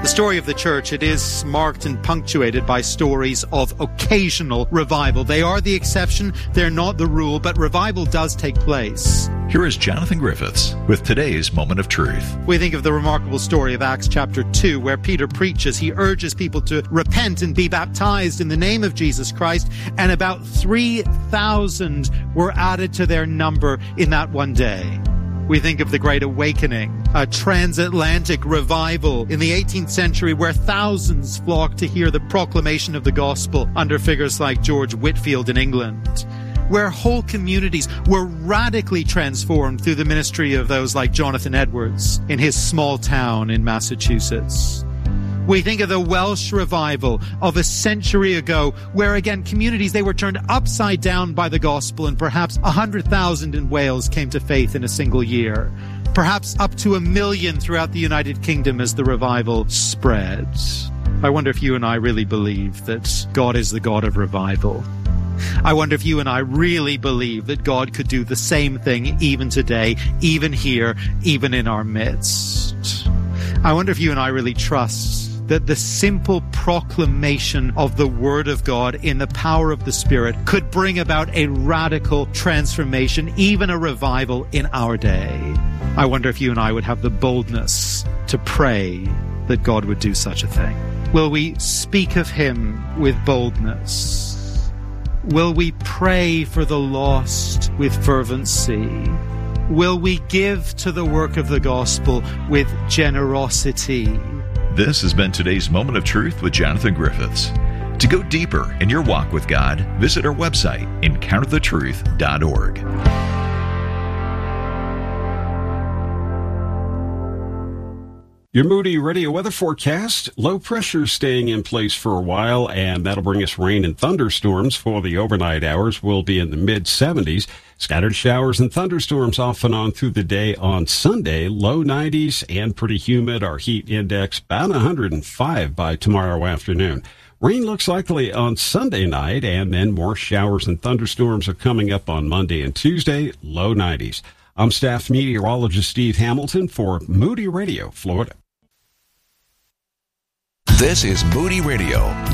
story of the church, it is marked and punctuated by stories of occasional revival. They are the exception, they're not the rule, but revival does take place. Here is Jonathan Griffiths with today's Moment of Truth. We think of the remarkable story of Acts chapter 2, where Peter preaches. He urges people to repent and be baptized in the name of Jesus Christ, and about 3,000 were added to their number in that one day. We think of the Great Awakening, a transatlantic revival in the 18th century where thousands flocked to hear the proclamation of the gospel under figures like George Whitefield in England, where whole communities were radically transformed through the ministry of those like Jonathan Edwards in his small town in Massachusetts. We think of the Welsh revival of a century ago, where again communities, they were turned upside down by the gospel, and perhaps 100,000 in Wales came to faith in a single year. Perhaps up to 1 million throughout the United Kingdom as the revival spreads. I wonder if you and I really believe that God is the God of revival. I wonder if you and I really believe that God could do the same thing even today, even here, even in our midst. I wonder if you and I really trust that the simple proclamation of the Word of God in the power of the Spirit could bring about a radical transformation, even a revival in our day. I wonder if you and I would have the boldness to pray that God would do such a thing. Will we speak of Him with boldness? Will we pray for the lost with fervency? Will we give to the work of the gospel with generosity? This has been today's Moment of Truth with Jonathan Griffiths. To go deeper in your walk with God, visit our website, encounterthetruth.org. Your Moody Radio weather forecast. Low pressure staying in place for a while, and that'll bring us rain and thunderstorms for the overnight hours. We'll be in the mid-70s. Scattered showers and thunderstorms off and on through the day on Sunday. Low 90s and pretty humid. Our heat index about 105 by tomorrow afternoon. Rain looks likely on Sunday night, and then more showers and thunderstorms are coming up on Monday and Tuesday. Low 90s. I'm staff meteorologist Steve Hamilton for Moody Radio, Florida. This is Moody Radio.